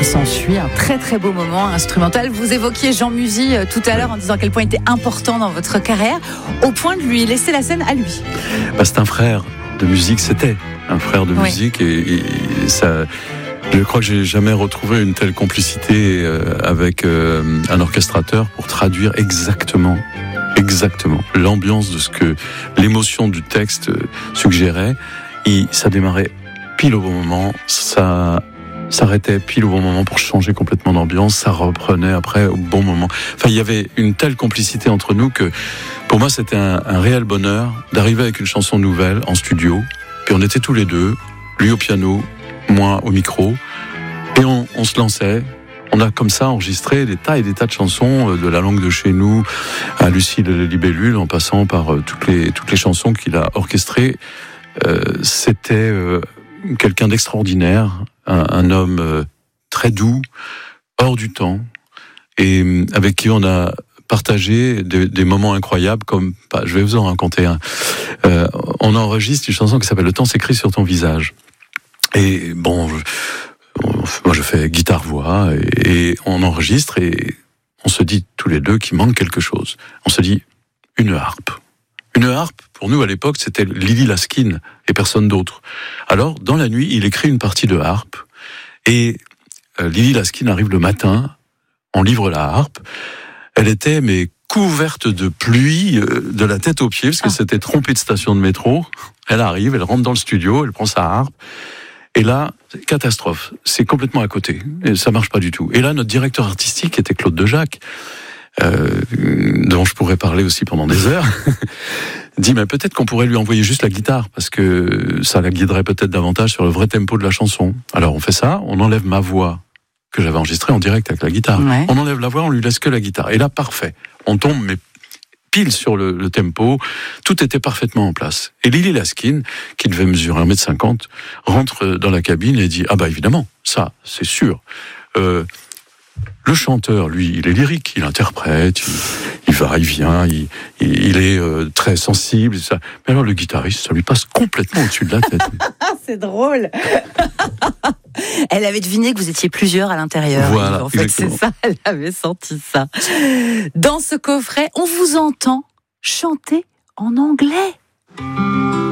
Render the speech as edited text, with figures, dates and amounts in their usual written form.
Et s'ensuit un très très beau moment instrumental. Vous évoquiez Jean Musy tout à l'heure en disant à quel point il était important dans votre carrière, au point de lui laisser la scène à lui. C'est un frère de musique, c'était un frère de musique et ça... Je crois que j'ai jamais retrouvé une telle complicité avec un orchestrateur pour traduire exactement l'ambiance de ce que l'émotion du texte suggérait. Et ça démarrait pile au bon moment, ça s'arrêtait pile au bon moment pour changer complètement d'ambiance, ça reprenait après au bon moment. Enfin, il y avait une telle complicité entre nous que pour moi c'était un réel bonheur d'arriver avec une chanson nouvelle en studio. Puis on était tous les deux, lui au piano, moi au micro, et on se lançait. On a comme ça enregistré des tas et des tas de chansons, de La langue de chez nous à Lucille et les libellules, en passant par toutes les chansons qu'il a orchestrées. C'était quelqu'un d'extraordinaire, un homme très doux, hors du temps, et avec qui on a partagé des moments incroyables, comme, je vais vous en raconter un. On enregistre une chanson qui s'appelle Le temps s'écrit sur ton visage. Et bon, moi je fais guitare-voix, et on enregistre, et on se dit tous les deux qu'il manque quelque chose. On se dit une harpe. Une harpe, pour nous à l'époque, c'était Lily Laskin et personne d'autre. Alors, dans la nuit, il écrit une partie de harpe, et Lily Laskin arrive le matin, on livre la harpe. Elle était couverte de pluie de la tête aux pieds, parce que c'était trompé de station de métro. Elle arrive, elle rentre dans le studio, elle prend sa harpe, et là, catastrophe, c'est complètement à côté, et ça marche pas du tout. Et là, notre directeur artistique était Claude Dejac, dont je pourrais parler aussi pendant des heures, dit mais peut-être qu'on pourrait lui envoyer juste la guitare, parce que ça la guiderait peut-être davantage sur le vrai tempo de la chanson. Alors on fait ça, on enlève ma voix que j'avais enregistrée en direct avec la guitare. Ouais. On enlève la voix, on lui laisse que la guitare. Et là, parfait. On tombe mais pile sur le tempo, tout était parfaitement en place. Et Lily Laskin, qui devait mesurer 1m50, rentre dans la cabine et dit évidemment, ça, c'est sûr. Le chanteur, lui, il est lyrique, il interprète, il va, il vient, il est très sensible. Ça. Mais alors le guitariste, ça lui passe complètement au-dessus de la tête. C'est drôle. Elle avait deviné que vous étiez plusieurs à l'intérieur. Voilà, en fait, exactement. C'est ça, elle avait senti ça. Dans ce coffret, on vous entend chanter en anglais.